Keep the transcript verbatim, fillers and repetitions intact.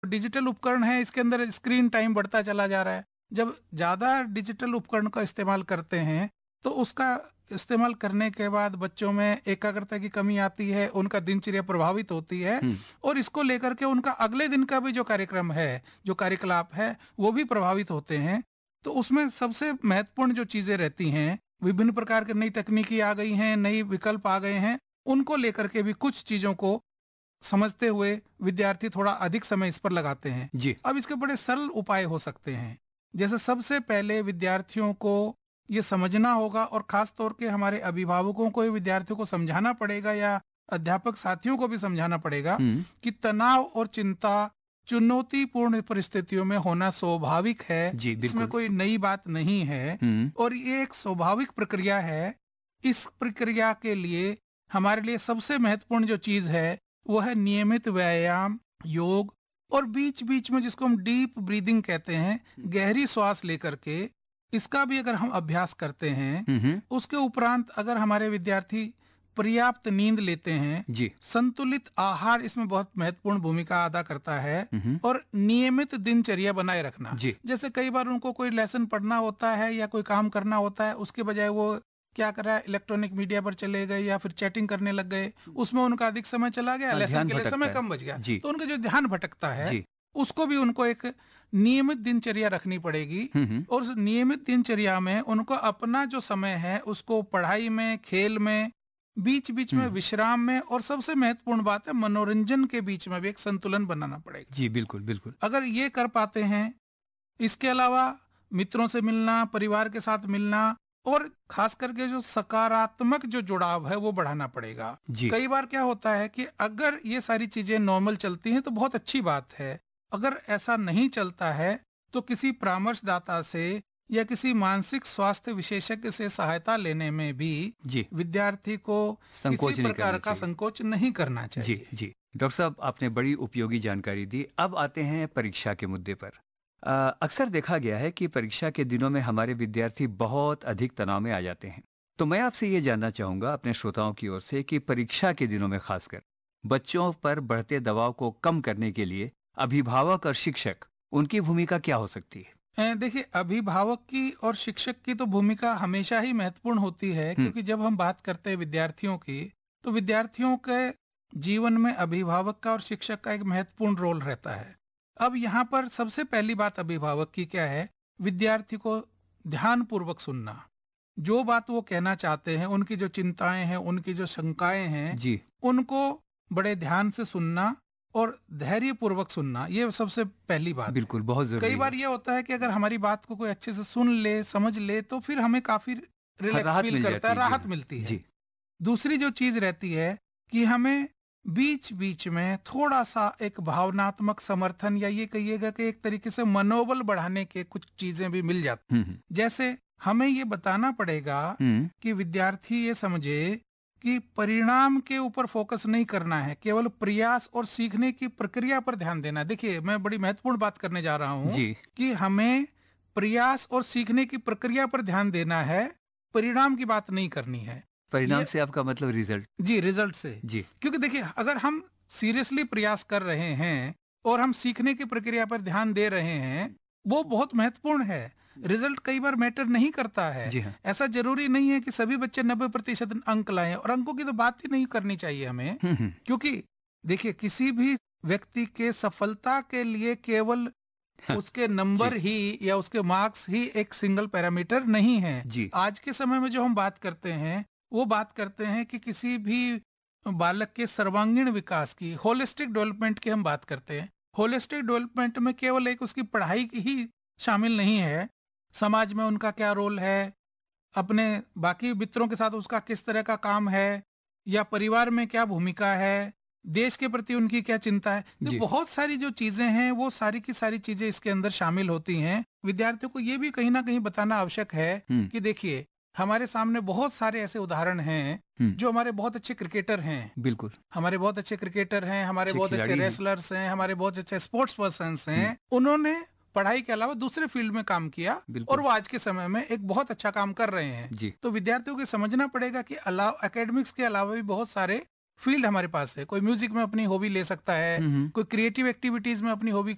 Digital उपकरण है, इसके अंदर स्क्रीन टाइम बढ़ता चला जा रहा है। जब ज़्यादा डिजिटल उपकरण का इस्तेमाल करते हैं, तो उसका इस्तेमाल करने के बाद बच्चों में एकाग्रता की कमी आती है, उनका दिनचर्या प्रभावित होती है हुँ, और इसको लेकर के उनका अगले दिन का भी जो कार्यक्रम है, जो कार्यकलाप है, वो भी प्रभावित होते हैं। तो उसमें सबसे महत्वपूर्ण जो चीज़ें रहती हैं, विभिन्न प्रकार की नई तकनीकी आ गई हैं, नई विकल्प आ गए हैं, उनको लेकर के भी कुछ चीज़ों को समझते हुए विद्यार्थी थोड़ा अधिक समय इस पर लगाते हैं। जी। अब इसके बड़े सरल उपाय हो सकते हैं। जैसे सबसे पहले विद्यार्थियों को ये समझना होगा और खास तौर के हमारे अभिभावकों को ये विद्यार्थियों को समझाना पड़ेगा या अध्यापक साथियों को भी समझाना पड़ेगा हुँ, कि तनाव और चिंता चुनौतीपूर्ण परिस्थितियों में होना स्वाभाविक है। जी, इसमें बिल्कुल। कोई नई बात नहीं है हुँ, और ये एक स्वाभाविक प्रक्रिया है। इस प्रक्रिया के लिए हमारे लिए सबसे महत्वपूर्ण जो चीज है वो है नियमित व्यायाम, योग और बीच बीच में जिसको हम डीप ब्रीदिंग कहते हैं, गहरी श्वास लेकर के इसका भी अगर हम अभ्यास करते हैं। हुँ, हुँ, उसके उपरांत अगर हमारे विद्यार्थी पर्याप्त नींद लेते हैं, जी। संतुलित आहार इसमें बहुत महत्वपूर्ण भूमिका अदा करता है हुँ, हुँ, और नियमित दिनचर्या बनाए रखना। जी। जैसे कई बार उनको कोई लेसन पढ़ना होता है या कोई काम करना होता है, उसके बजाय वो क्या कर रहा है, इलेक्ट्रॉनिक मीडिया पर चले गए या फिर चैटिंग करने लग गए, उसमें उनका अधिक समय चला गया, हाँ, लेसन ध्यान के लिए भटकता समय है। कम बच गया। जी, तो उनका जो ध्यान भटकता है जी। उसको भी उनको एक नियमित दिनचर्या रखनी पड़ेगी हुँ, हुँ, और उस नियमित दिनचर्या में उनको अपना जो समय है उसको पढ़ाई में, खेल में, बीच बीच में हुँ, विश्राम में और सबसे महत्वपूर्ण बात है मनोरंजन के बीच में भी एक संतुलन बनाना पड़ेगा। जी, बिल्कुल, बिल्कुल। अगर ये कर पाते हैं, इसके अलावा मित्रों से मिलना, परिवार के साथ मिलना और खास करके जो सकारात्मक जो जुड़ाव है वो बढ़ाना पड़ेगा। जी, कई बार क्या होता है कि अगर ये सारी चीजें नॉर्मल चलती हैं तो बहुत अच्छी बात है। अगर ऐसा नहीं चलता है तो किसी परामर्शदाता से या किसी मानसिक स्वास्थ्य विशेषज्ञ से सहायता लेने में भी जी। विद्यार्थी को किसी संकोच नहीं प्रकार करना का चाहिए। संकोच नहीं करना जी, चाहिए। जी। डॉक्टर साहब, आपने बड़ी उपयोगी जानकारी दी। अब आते हैं परीक्षा के मुद्दे पर। अ, अक्सर देखा गया है कि परीक्षा के दिनों में हमारे विद्यार्थी बहुत अधिक तनाव में आ जाते हैं। तो मैं आपसे ये जानना चाहूँगा अपने श्रोताओं की ओर से कि परीक्षा के दिनों में खासकर बच्चों पर बढ़ते दबाव को कम करने के लिए अभिभावक और शिक्षक, उनकी भूमिका क्या हो सकती है? अ, देखिए, अभिभावक की और शिक्षक की तो भूमिका हमेशा ही महत्वपूर्ण होती है, हुँ, क्योंकि जब हम बात करते हैं विद्यार्थियों की तो विद्यार्थियों के जीवन में अभिभावक का और शिक्षक का एक महत्वपूर्ण रोल रहता है। अब यहाँ पर सबसे पहली बात अभिभावक की क्या है, विद्यार्थी को ध्यान पूर्वक सुनना, जो बात वो कहना चाहते हैं, उनकी जो चिंताएं हैं, उनकी जो शंकाएं हैं, जी। उनको बड़े ध्यान से सुनना और धैर्य पूर्वक सुनना, ये सबसे पहली बात है। बिल्कुल, बहुत कई ज़रूरी बार है। ये होता है कि अगर हमारी बात को कोई अच्छे से सुन ले, समझ ले, तो फिर हमें काफी हाँ, रिलैक्स राहत फील मिल करता जाती है, है। जी राहत हाँ। मिलती है। जी, दूसरी जो चीज रहती है कि हमें बीच बीच में थोड़ा सा एक भावनात्मक समर्थन या ये कहिएगा कि एक तरीके से मनोबल बढ़ाने के कुछ चीजें भी मिल जाती। हुँ, हुँ। जैसे हमें ये बताना पड़ेगा हुँ, कि विद्यार्थी ये समझे कि परिणाम के ऊपर फोकस नहीं करना है, केवल प्रयास और सीखने की प्रक्रिया पर ध्यान देना है। देखिए, मैं बड़ी महत्वपूर्ण बात करने जा रहा हूँ जी। कि हमें प्रयास और सीखने की प्रक्रिया पर ध्यान देना है, परिणाम की बात नहीं करनी है। परिणाम ये से आपका मतलब रिज़ल्ट? जी, रिजल्ट से। जी। क्योंकि देखिए, अगर हम सीरियसली प्रयास कर रहे हैं और हम सीखने की प्रक्रिया पर ध्यान दे रहे हैं, वो बहुत महत्वपूर्ण है। रिजल्ट कई बार मैटर नहीं करता है। जी हाँ। ऐसा जरूरी नहीं है कि सभी बच्चे नब्बे प्रतिशत अंक लाएं, और अंकों की तो बात ही नहीं करनी चाहिए हमें। हुँ, हुँ। क्योंकि देखिए, किसी भी व्यक्ति के सफलता के लिए केवल उसके नंबर जी, ही या उसके मार्क्स ही एक सिंगल पैरामीटर नहीं है। जी। आज के समय में जो हम बात करते हैं, वो बात करते हैं कि किसी भी बालक के सर्वांगीण विकास की, होलिस्टिक डेवलपमेंट की हम बात करते हैं। होलिस्टिक डेवलपमेंट में केवल एक उसकी पढ़ाई की ही शामिल नहीं है, समाज में उनका क्या रोल है, अपने बाकी मित्रों के साथ उसका किस तरह का काम है, या परिवार में क्या भूमिका है, देश के प्रति उनकी क्या चिंता है। तो जी। बहुत सारी जो चीजें हैं वो सारी की सारी चीजें इसके अंदर शामिल होती हैं। विद्यार्थियों को ये भी कहीं ना कहीं बताना आवश्यक है हुँ, कि देखिए, हमारे सामने बहुत सारे ऐसे उदाहरण हैं हुँ। जो हमारे बहुत अच्छे क्रिकेटर हैं, बिल्कुल, हमारे बहुत अच्छे क्रिकेटर हैं, हमारे अच्छे बहुत अच्छे खिलाड़ी हैं। रेसलर्स हैं, हमारे बहुत अच्छे स्पोर्ट्स पर्सन्स हुँ, हैं। उन्होंने पढ़ाई के अलावा दूसरे फील्ड में काम किया और बिल्कुल। वो आज के समय में एक बहुत अच्छा काम कर रहे हैं। जी, तो विद्यार्थियों को समझना पड़ेगा कि अलावा एकेडमिक्स के अलावा भी बहुत सारे फील्ड हमारे पास है। कोई म्यूजिक में अपनी हॉबी ले सकता है, हुँ, हुँ। कोई क्रिएटिव एक्टिविटीज में अपनी हॉबी